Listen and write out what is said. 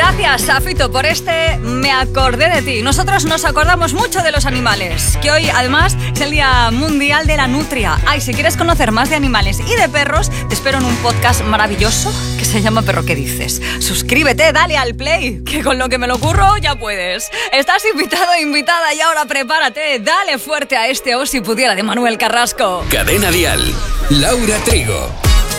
Gracias, Afito, por este Me acordé de ti. Nosotros nos acordamos mucho de los animales, que hoy además es el Día Mundial de la Nutria. Ay, si quieres conocer más de animales y de perros, te espero en un podcast maravilloso que se llama Perro ¿Qué dices? Suscríbete, dale al play, que con lo que me lo curro ya puedes. Estás invitado e invitada y ahora prepárate, dale fuerte a este O si pudiera de Manuel Carrasco. Cadena Dial, Laura Trigo.